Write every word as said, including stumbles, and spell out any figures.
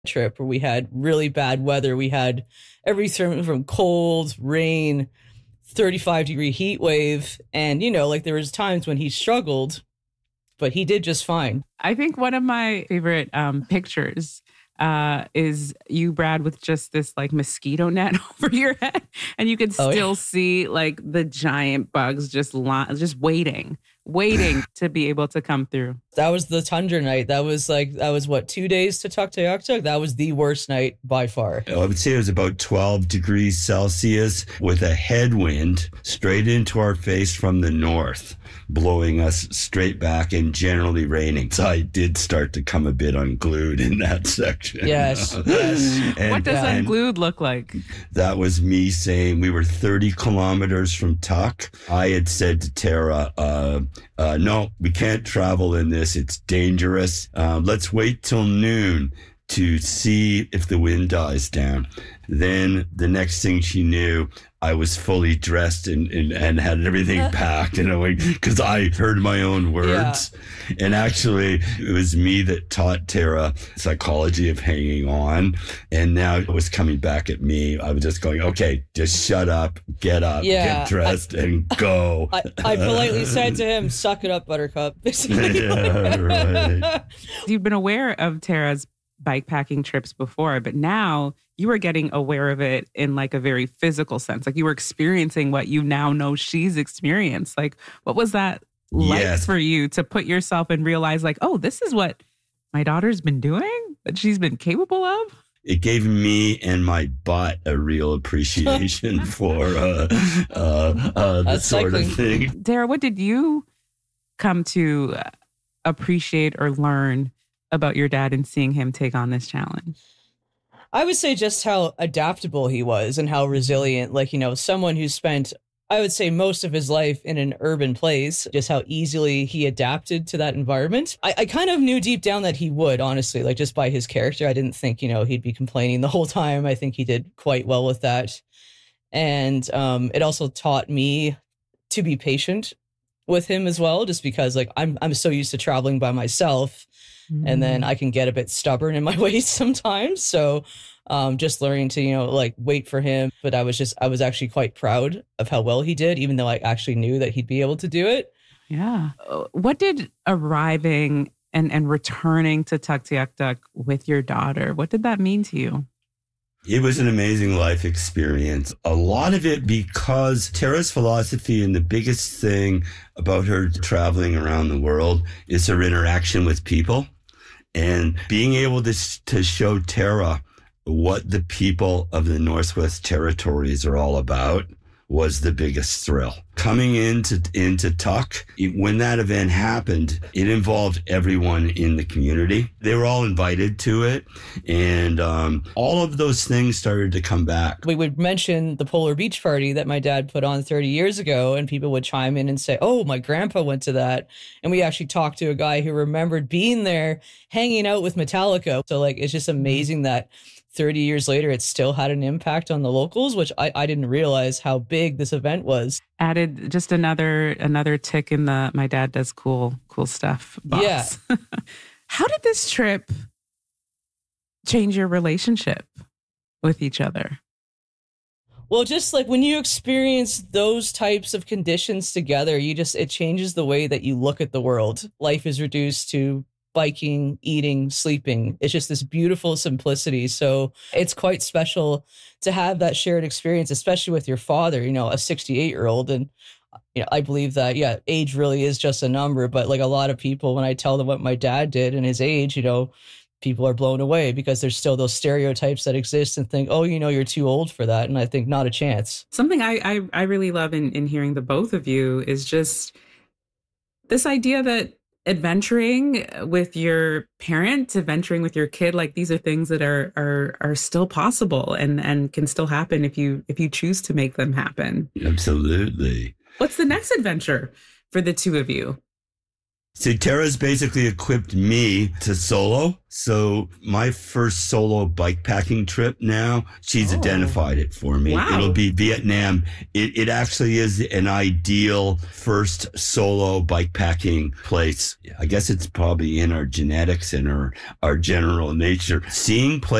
trip where we had really bad weather. We had everything from cold, rain, thirty-five degree heat wave. And, you know, like there was times when he struggled, but he did just fine. I think one of my favorite um, pictures uh, is you, Brad, with just this like mosquito net over your head. And you could still oh, yeah. see like the giant bugs just li- just waiting, waiting to be able to come through. That was the tundra night. That was like, that was what, two days to Tuktoyaktuk? That was the worst night by far. I would say it was about twelve degrees Celsius with a headwind straight into our face from the north, blowing us straight back and generally raining. So I did start to come a bit unglued in that section. Yes. yes. And, what does unglued look like? That was me saying we were thirty kilometers from Tuk. I had said to Tara, uh, uh, no, we can't travel in this. It's dangerous. Uh, let's wait till noon to see if the wind dies down. Then the next thing she knew, I was fully dressed and, and, and had everything packed, you know, because I heard my own words. Yeah. And actually, it was me that taught Tara psychology of hanging on. And now it was coming back at me. I was just going, okay, just shut up, get up, yeah, get dressed, I, and go. I, I politely said to him, suck it up, Buttercup. Yeah, right. You've been aware of Tara's bikepacking trips before, but now you were getting aware of it in like a very physical sense. Like you were experiencing what you now know she's experienced. Like, what was that like yes. for you to put yourself and realize like, oh, this is what my daughter's been doing, that she's been capable of? It gave me and my butt a real appreciation for uh, uh, uh, that sort of thing. Tara, what did you come to appreciate or learn about your dad and seeing him take on this challenge? I would say just how adaptable he was and how resilient, like, you know, someone who spent, I would say, most of his life in an urban place, just how easily he adapted to that environment. I, I kind of knew deep down that he would, honestly, like just by his character. I didn't think, you know, he'd be complaining the whole time. I think he did quite well with that. And um, it also taught me to be patient with him as well, just because like I'm I'm so used to traveling by myself. And then I can get a bit stubborn in my ways sometimes. So um, just learning to, you know, like wait for him. But I was just, I was actually quite proud of how well he did, even though I actually knew that he'd be able to do it. Yeah. What did arriving and, and returning to Tuktoyaktuk with your daughter, what did that mean to you? It was an amazing life experience. A lot of it because Tara's philosophy and the biggest thing about her traveling around the world is her interaction with people. And being able to, to show Tara what the people of the Northwest Territories are all about was the biggest thrill. Coming into into Tuk, it, when that event happened, it involved everyone in the community. They were all invited to it, and um, all of those things started to come back. We would mention the Polar Beach Party that my dad put on thirty years ago, and people would chime in and say, oh, my grandpa went to that. And we actually talked to a guy who remembered being there, hanging out with Metallica. So, like, it's just amazing that thirty years later, it still had an impact on the locals, which I, I didn't realize how big this event was. Added just another another tick in the my dad does cool cool stuff box. Yeah. How did this trip change your relationship with each other? Well, just like when you experience those types of conditions together, you just, it changes the way that you look at the world. Life is reduced to biking, eating, sleeping. It's just this beautiful simplicity. So it's quite special to have that shared experience, especially with your father, you know, a sixty-eight year old. And, you know, I believe that, yeah, age really is just a number. But like a lot of people, when I tell them what my dad did and his age, you know, people are blown away because there's still those stereotypes that exist and think, oh, you know, you're too old for that. And I think not a chance. Something I, I, I really love in, in hearing the both of you is just this idea that adventuring with your parent, adventuring with your kid, like these are things that are are are still possible and and can still happen if you if you choose to make them happen. Absolutely. What's the next adventure for the two of you? See, Tara's basically equipped me to solo. So my first solo bikepacking trip now, she's oh. identified it for me. Wow. It'll be Vietnam. It, it actually is an ideal first solo bikepacking place. I guess it's probably in our genetics and our, our general nature. Seeing places